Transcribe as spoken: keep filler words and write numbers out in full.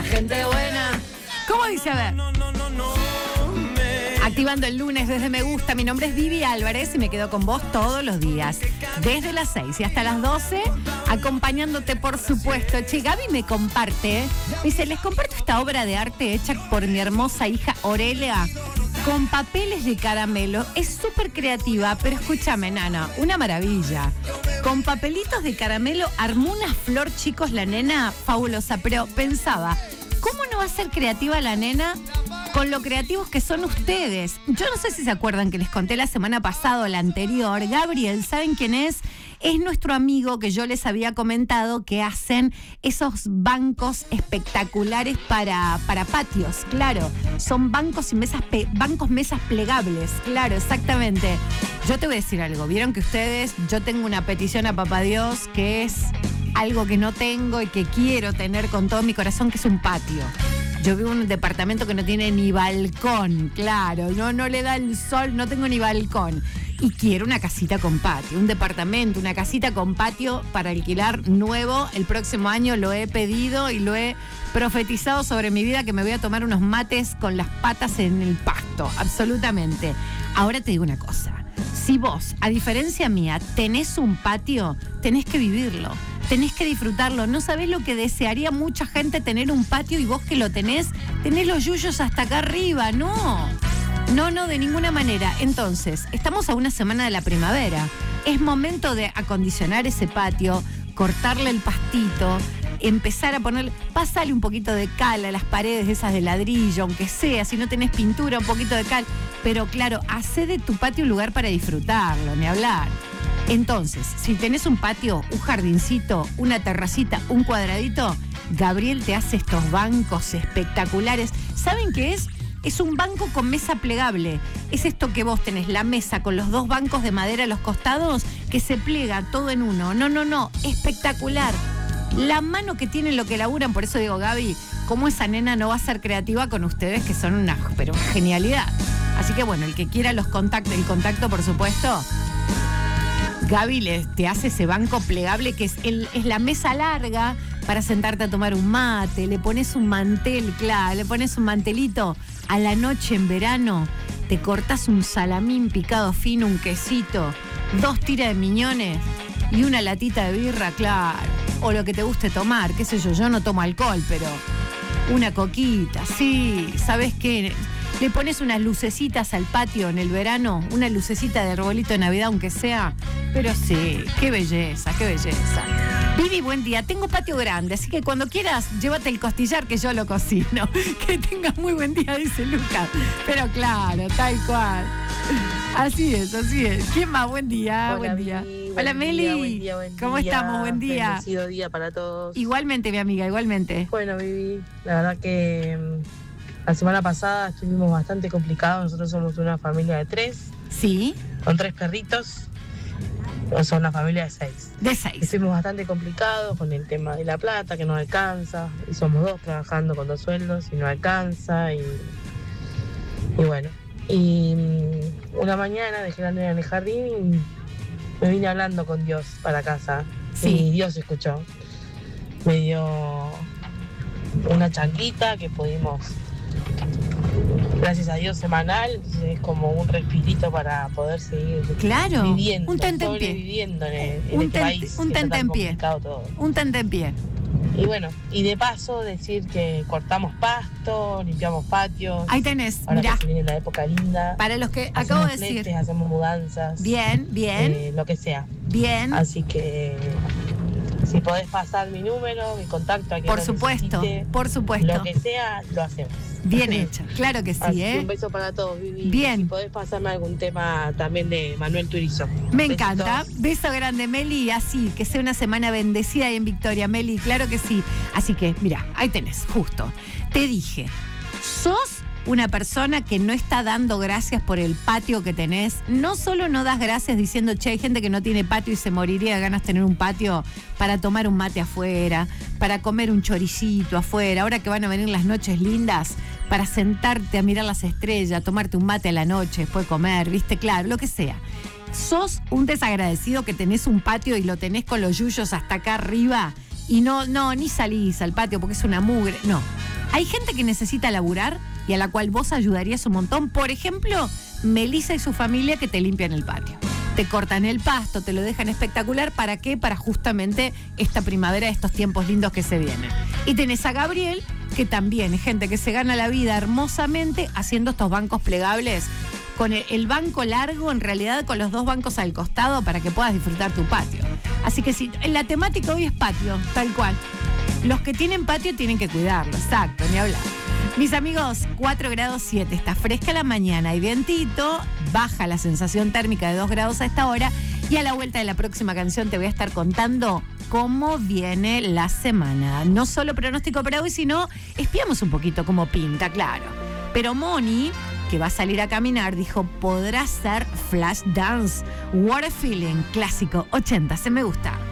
gente buena. ¿Cómo dice? A ver. Activando el lunes desde Me Gusta. Mi nombre es Vivi Álvarez y me quedo con vos todos los días. Desde las seis y hasta las doce, acompañándote, por supuesto. Che, Gaby me comparte. Me dice, les comparto esta obra de arte hecha por mi hermosa hija Aurelia con papeles de caramelo. Es súper creativa, pero escúchame, nana, una maravilla. Con papelitos de caramelo armó una flor, chicos, la nena, fabulosa. Pero pensaba, ¿cómo no va a ser creativa la nena con lo creativos que son ustedes? Yo no sé si se acuerdan que les conté la semana pasada o la anterior. Gabriel, ¿saben quién es? Es nuestro amigo que yo les había comentado que hacen esos bancos espectaculares para, para patios, claro. Son bancos y mesas, pe, bancos, mesas plegables, claro, exactamente. Yo te voy a decir algo. Vieron que ustedes, yo tengo una petición a Papá Dios que es algo que no tengo y que quiero tener con todo mi corazón, que es un patio. Yo vivo en un departamento que no tiene ni balcón, claro, no, no le da el sol, no tengo ni balcón. Y quiero una casita con patio, un departamento, una casita con patio para alquilar nuevo. El próximo año lo he pedido y lo he profetizado sobre mi vida, que me voy a tomar unos mates con las patas en el pasto, absolutamente. Ahora te digo una cosa, si vos, a diferencia mía, tenés un patio, tenés que vivirlo. Tenés que disfrutarlo. No sabés lo que desearía mucha gente tener un patio y vos que lo tenés, tenés los yuyos hasta acá arriba. No, no, no, de ninguna manera. Entonces, estamos a una semana de la primavera. Es momento de acondicionar ese patio, cortarle el pastito, empezar a ponerle, pasarle un poquito de cal a las paredes esas de ladrillo, aunque sea, si no tenés pintura, un poquito de cal. Pero claro, hacé de tu patio un lugar para disfrutarlo, ni hablar. Entonces, si tenés un patio, un jardincito, una terracita, un cuadradito, Gabriel te hace estos bancos espectaculares. ¿Saben qué es? Es un banco con mesa plegable. Es esto que vos tenés, la mesa con los dos bancos de madera a los costados, que se pliega todo en uno. No, no, no, espectacular. La mano que tienen lo que laburan, por eso digo, Gaby, ¿cómo esa nena no va a ser creativa con ustedes, que son una, pero una genialidad? Así que bueno, el que quiera los contactos, el contacto, por supuesto. Gaby le, te hace ese banco plegable que es, el, es la mesa larga para sentarte a tomar un mate, le pones un mantel, claro, le pones un mantelito a la noche en verano, te cortás un salamín picado fino, un quesito, dos tiras de miñones y una latita de birra, claro, o lo que te guste tomar, qué sé yo, yo no tomo alcohol, pero una coquita, sí, ¿sabes qué? Le pones unas lucecitas al patio en el verano, una lucecita de arbolito de Navidad, aunque sea. Pero sí, qué belleza, qué belleza. Vivi, buen día. Tengo patio grande, así que cuando quieras, llévate el costillar que yo lo cocino. Que tengas muy buen día, dice Lucas. Pero claro, tal cual. Así es, así es. ¿Quién más? Buen día, Hola, buen día. Vivi, Hola, buen Meli. Día, buen día, buen ¿Cómo día. estamos? Buen día. Bendecido día para todos. Igualmente, mi amiga, igualmente. Bueno, Vivi, la verdad que mm, la semana pasada estuvimos bastante complicados. Nosotros somos una familia de tres, Sí, con tres perritos. No, son una familia de seis. de seis. Estuvimos bastante complicados con el tema de la plata, que no alcanza. Y somos dos trabajando con dos sueldos y no alcanza. Y, y bueno, y mm, una mañana dejé la nena en el jardín y me vine hablando con Dios para casa. Sí. Y Dios escuchó. Me dio una chanquita que pudimos, gracias a Dios, semanal. Entonces es como un respirito para poder seguir Claro, viviendo, un tentempié. sobreviviendo en, en Un este ten- país. un que está tan tentempié. complicado todo. Un tentempié. Y bueno, y de paso decir que cortamos pasto, limpiamos patios. Ahí tenés, Ahora mirá. que se viene la época linda. Para los que acabo Hacemos de decir. fletes, hacemos mudanzas. Bien, bien, eh, lo que sea. bien. Así que si podés pasar mi número, mi contacto, a quien Por lo supuesto, necesite, por supuesto. lo que sea, lo hacemos. Bien hecho, claro que sí, Así que ¿eh? un beso para todos, Vivi. Bien. Si podés pasarme algún tema también de Manuel Turizo. Me Besitos. encanta. Beso grande, Meli. Así, que sea una semana bendecida ahí en Victoria, Meli. Claro que sí. Así que, mira, ahí tenés, justo. Te dije, sos una persona que no está dando gracias por el patio que tenés. No solo no das gracias diciendo, che, hay gente que no tiene patio y se moriría de ganas de tener un patio para tomar un mate afuera, para comer un choricito afuera, ahora que van a venir las noches lindas, para sentarte a mirar las estrellas, tomarte un mate a la noche, después comer, viste, claro, lo que sea. Sos un desagradecido que tenés un patio y lo tenés con los yuyos hasta acá arriba y no, no, ni salís al patio porque es una mugre. No, Hay gente que necesita laburar y a la cual vos ayudarías un montón. Por ejemplo, Melissa y su familia que te limpian el patio. Te cortan el pasto, te lo dejan espectacular. ¿Para qué? Para justamente esta primavera, estos tiempos lindos que se vienen. Y tenés a Gabriel, que también es gente que se gana la vida hermosamente haciendo estos bancos plegables. Con el, el banco largo, en realidad con los dos bancos al costado para que puedas disfrutar tu patio. Así que sí, la temática hoy es patio, tal cual. Los que tienen patio tienen que cuidarlo, exacto, ni hablar. Mis amigos, cuatro grados siete, está fresca la mañana, hay vientito, baja la sensación térmica de dos grados a esta hora y a la vuelta de la próxima canción te voy a estar contando cómo viene la semana. No solo pronóstico para hoy, sino espiamos un poquito cómo pinta, claro. Pero Moni, que va a salir a caminar, dijo, podrá ser Flash Dance. What a Feeling, clásico ochenta, se me gusta.